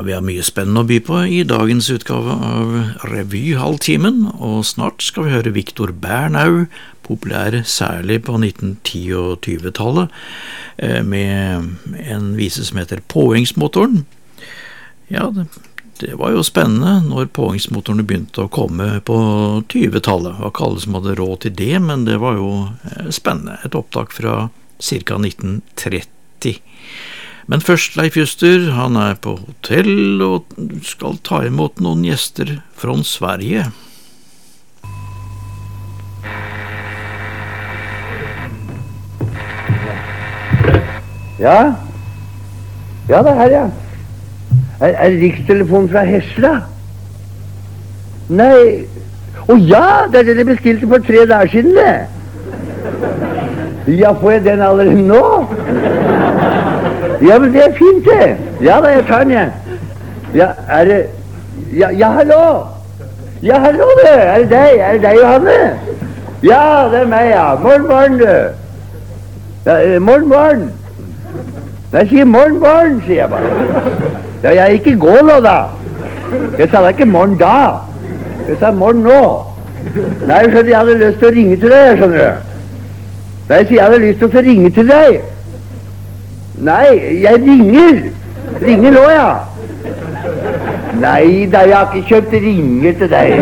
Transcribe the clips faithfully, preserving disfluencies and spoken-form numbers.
vi har mye spennende å by på i dagens utgave av Revyhalvtimen, og snart skal vi høre Victor Bernau, populær særlig på nitten ti- og tjuetallet, med en vise som heter Påhengsmotoren. Ja, det, det var jo spennende når påhengsmotorene begynte å komme på tjuetallet. Det var ikke alle som hadde råd til det, men det var jo spennende. Et opptak fra ca. nitten tretti. Men først Leif Juster, han er på hotell og skal ta imot noen gjester fra Sverige. Ja, ja det er her, ja. Er, er rikstelefonen fra Hesla? Nei, å ja, det er det de bestilte for tre dager siden, det. Ja, får jeg den allerede nå? Ja, men det er fint, det. Ja, da, jeg tar den, jeg. Ja, er det... Ja, ja, hallo. Ja, hallo, det. Er det deg? Er det deg, Johanne? Ja, det er meg, ja. Morgen, morgen, du. Ja, morgen, morgen. Jeg sier morgen, morgen, sier jeg bare. Ja, jeg er ikke gå nå, da. Jeg sa det ikke morgen da. Jeg sa morgen nå. Nei, skjønner, jeg hadde lyst til å ringe til deg, skjønner du. Nei, jeg sier jeg hadde lyst til å ringe til deg. Nei, jeg ringer. Ringer nå, ja. Nei, da, jeg har ikke kjøpt ringer til deg.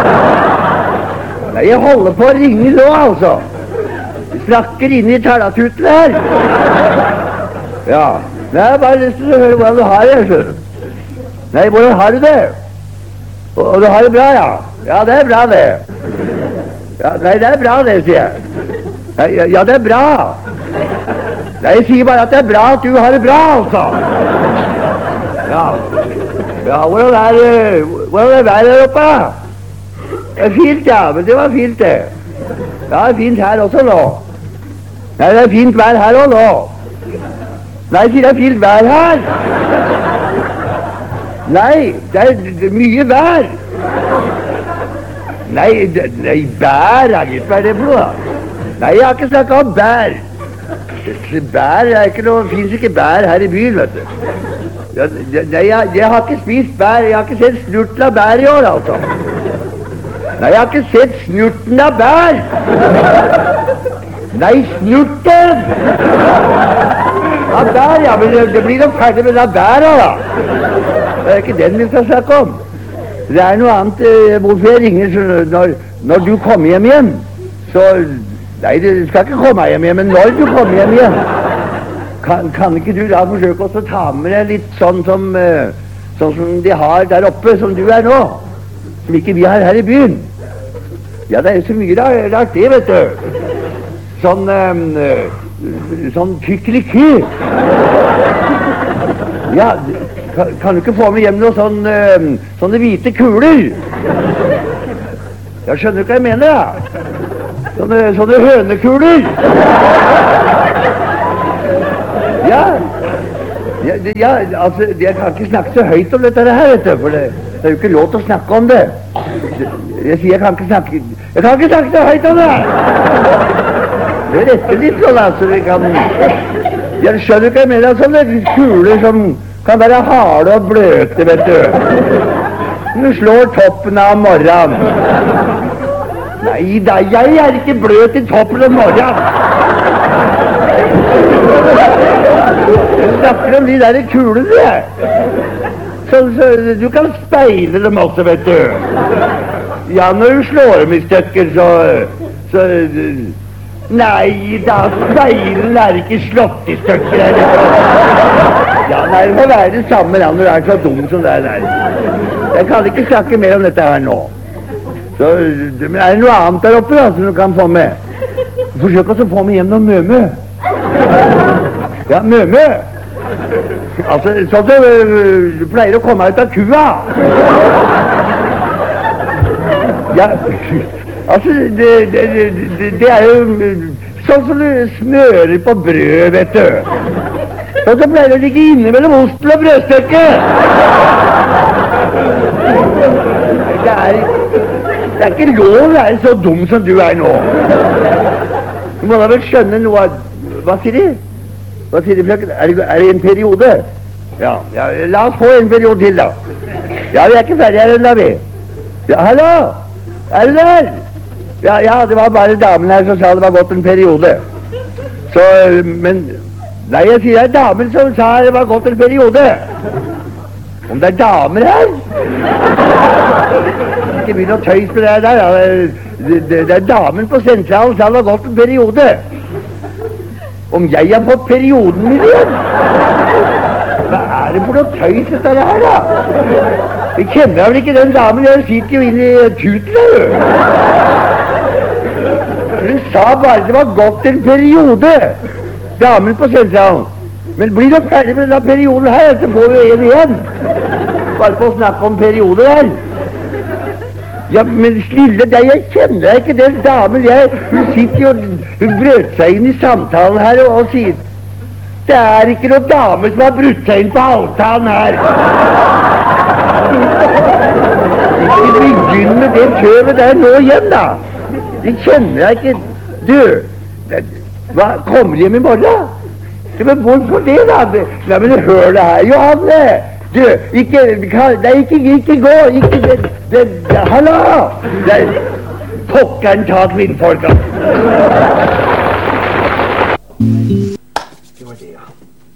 Nei, jeg holder på å ringe nå, altså. Jeg snakker inne i talatuten her. Ja, nei, jeg har bare lyst til å høre hvordan du har det, skjønner. Nei, hvordan har du det? Og, og du har det bra, ja. Ja, det er bra, det. Ja, nei, det er bra, det, sier jeg. Nei, ja, ja, det er bra. Nei, jeg sier bare at det er bra at du har det bra, altså. Ja, ja, hvordan er det, hvordan er været der oppe? Det er fint, ja, men det var fint, det. Ja, det er fint her også nå. Nei, det er fint vær her også nå. Nei, jeg sier det er fint vær her. Nei, det er, det er mye vær. Nei, det, nei, bær er litt, hva er det for noe da? Nei, jeg har ikke snakket om bær. Bær er ikke noe, det finnes ikke bær her i byen, vet du. Ja, nei, jeg, jeg har ikke spist bær, jeg har ikke sett snurten av bær i år, altså. Nei, jeg har ikke sett snurten av bær. Nei, snurten! Ja, bær, ja, men det, det blir noe ferdig med den bæra, da. Det er ikke den vi skal snakke om. Det er noe annet, eh, hvorfor jeg ringer, så når, når du kommer hjem igjen, så... Nei, du skal ikke komme hjem igjen, men når du kommer hjem igjen, kan, kan ikke du da forsøke også å ta med deg litt sånn som, uh, sånn som de har der oppe, som du er nå, som ikke vi har her i byen. Ja, det er så mye rart det, vet du. Sånn, um, uh, sånn tykkeliky. Ja, kan, kan du ikke få med hjem noe sånn, uh, sånne hvite kuler? Jeg skjønner hva jeg mener, da. Sånne, sånne hønekuler. Ja. Ja, det, ja, altså, jeg kan ikke snakke så høyt om dette her, vet du, for det, det er jo ikke lov til å snakke om det. Jeg sier jeg kan ikke snakke, jeg kan ikke snakke så høyt om det. Det retter litt sånn, altså, vi kan... Jeg skjønner ikke jeg mener, sånne kuler som kan være harde og bløte, vet du. Du slår toppen av morgenen. Nei da, jeg er ikke bløt i toppen av morgenen. Jeg snakker om de der kulene, jeg. Så, så du kan speile dem også, vet du. Ja, når du slår dem i stykker, så... så nei da, speilen er ikke slått i stykker, er det? Ja, nei, det må være det samme da, når du er så dum som det er der. Jeg kan ikke snakke mer om dette her nå. Så, men er det noe annet der oppe da, som du kan få med? Forsøk også å få med hjem noen mømø. Ja, mømø. Altså, sånn at du pleier å komme ut av kua. Ja, altså, det, det, det, det er jo sånn som du smører på brød, vet du. Sånn at du pleier å ligge inne mellom osten og brødstykket. Det er ikke... Det er ikke lov å være så dum som du er nå. Du må da vel skjønne noe av... Hva sier de? Hva sier de? Er det, er det en periode? Ja, ja, la oss få en periode til, da. Ja, vi er ikke ferdige her ennå, vi. Ja, hallo? Er du der? Ja, ja, det var bare damen her som sa det var gått en periode. Så, men nei, jeg sier det er damen som sa det var gått en periode. Om det er damer her? Ikke begynn å tøys med det der. Ja. Det, det, det er damen på sentralen som har gått en periode. Om jeg har fått perioden min igjen? Hva er det for noe tøys dette her, da? Vi kjenner vel ikke den damen, den sitter jo inne i tuten der. Hun sa bare det var gått en periode. Damen på sentralen. Men blir du ferdig med denne perioden her, så får vi en igjen. Bare på å snakke om perioder her. Ja, men lille deg, jeg kjenner ikke den damen. Jeg, hun sitter jo, hun brøt seg inn i samtalen her og, og sier det er ikke noen dame som har brutt seg inn på avtalen her. Ikke begynn med det tøvet der nå igjen, da. Det kjenner jeg ikke. Du, det, hva, kommer de hjem i morgen? Ja, men hvorfor det, da? Ja, men hør det her, Johanne. Du, ikke, det er ikke, ikke gå, ikke, det, det, det hallo! Det er pokkeren ta kvinnfolka. Det var det, ja.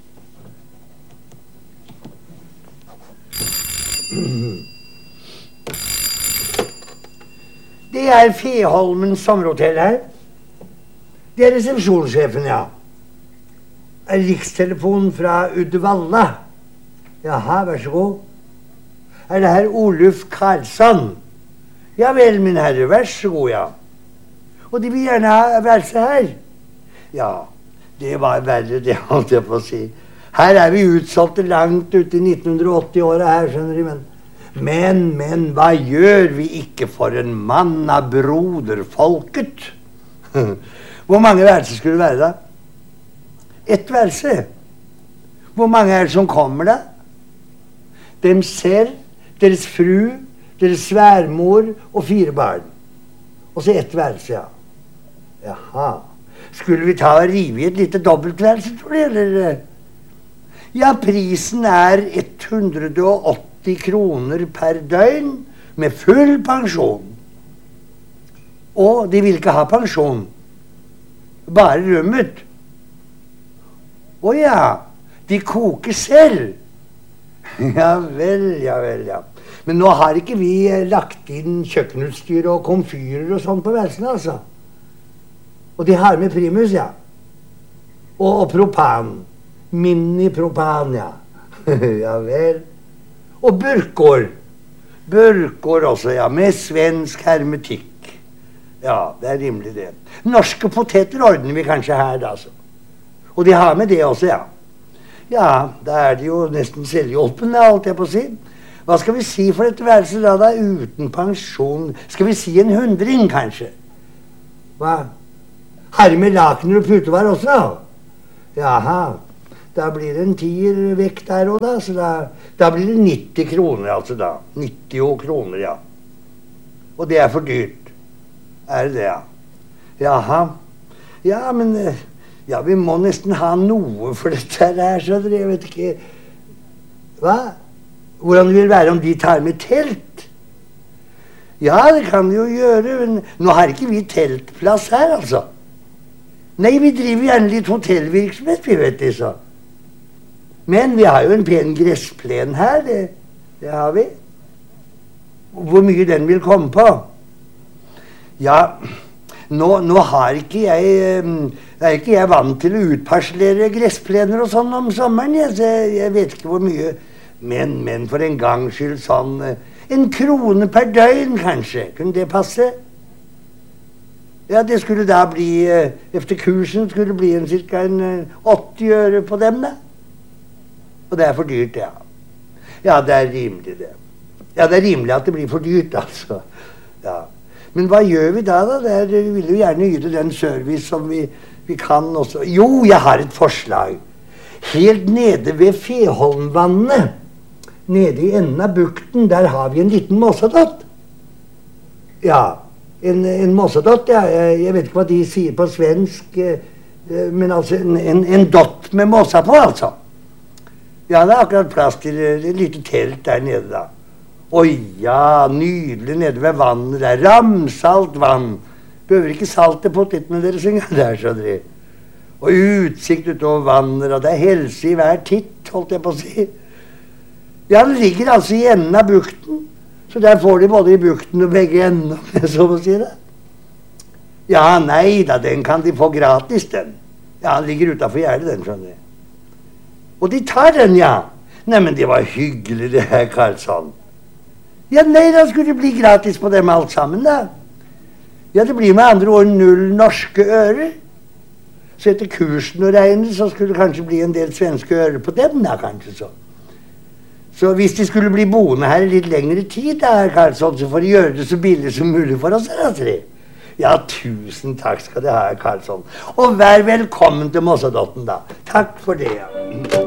Det er Feholmen sommerhotell her. Det er resepsjonssjefen, ja. Er rikstelefon fra Uddevalla. Jaha, vær så god. Er det herr Oluf Karlsson? Ja vel, min herre, vær så god, ja. Og de vil gjerne ha værelse her. Ja, det var verre, det holdt jeg på å si. Her er vi utsolgte langt ute i nitten åtti-åra her, skjønner de, men... Men, men, hva gjør vi ikke for en mann av broderfolket? Hvor mange værelser skulle det være da? Et værelse. Hvor mange er det som kommer da? Dem selv, deres fru, deres sværmor og fire barn. Og så ett værelse, ja. Jaha. Skulle vi ta og rive i et lite dobbeltværelse, tror du, eller? Ja, prisen er hundre og åtti kroner per døgn med full pensjon. Og de vil ikke ha pensjon. Bare rummet. Å ja, de koker selv. Ja vel, ja vel, ja. Men nå har ikke vi lagt inn kjøkkenutstyr og komfyrer og sånn på værelsene, altså. Og de har med primus, ja. Og, og propan. Mini-propan, ja. Ja vel. Og burkår. Burkår også, ja. Med svensk hermetikk. Ja, det er rimelig det. Norske poteter ordner vi kanskje her, da, altså. Og de har med det også, ja. Ja, da er de jo nesten selvhjulpende, alt jeg på å si. Hva skal vi si for et værelse da, da, uten pensjon? Skal vi si en hundring, kanskje? Hva? Herre med lakener og putevar også, da? Jaha, da blir det en tier vekk der også, da. Så da, da blir det nitti kroner, altså da. nitti kroner, ja. Og det er for dyrt. Er det det, ja? Jaha. Ja, men... Ja, vi må nesten ha noe for dette her, så jeg vet ikke... Hva? Hvordan det vil være om de tar med telt? Ja, det kan vi jo gjøre, men nå har ikke vi teltplass her, altså. Nei, vi driver gjerne litt hotellvirksomhet, vi vet det, så. Men vi har jo en pen gressplen her, det, det har vi. Hvor mye den vil komme på? Ja... Nå, nå har ikke jeg, er ikke jeg vant til å utparslere gressplener og sånn om sommeren, jeg, så jeg vet ikke hvor mye. Men, men for en gangs skyld sånn, en krone per døgn kanskje, kunne det passe? Ja, det skulle da bli, efter kursen skulle det bli en cirka en åtti øre på dem da. Og det er for dyrt, ja. Ja, det er rimelig det. Ja, det er rimelig at det blir for dyrt, altså. Ja. Men hva gjør vi da, da? Der, vi vil jo gjerne yte den service som vi, vi kan også. Jo, jeg har et forslag. Helt nede ved Feholmvannet, nede i enden av bukten, der har vi en liten mossadott. Ja, en, en mossadott, ja. Jeg, jeg vet ikke hva de sier på svensk, men altså en, en, en dott med mossa på, altså. Ja, det er akkurat plass til et lite telt der nede da. Oi, ja, nydelig nede ved vannet der. Ramsalt vann. Behøver ikke salte potetene deres engang der, så dere. Og utsikt utover vannet, og det er helse i hver titt, holdt jeg på å si. Ja, det ligger altså i enden av bukten. Så der får de både i bukten og begge ender, så må si det. Ja, nei da, den kan de få gratis, den. Ja, den ligger utenfor gjerdet, den, skjønner jeg. Og de tar den, ja. Nei, men det var hyggelig, det her, Karlsson. Ja, nei, da skulle det bli gratis på dem alt sammen, da. Ja, det blir med andre ord null norske ører. Så etter kursen å regne, så skulle det kanskje bli en del svenske ører på dem, da, kanskje så. Så hvis de skulle bli boende her i litt lengre tid, da, Karlsson, så får de gjøre det så billig som mulig for oss, altså. Ja, tusen takk skal du ha, Karlsson. Og vær velkommen til Mossadotten, da. Takk for det, ja.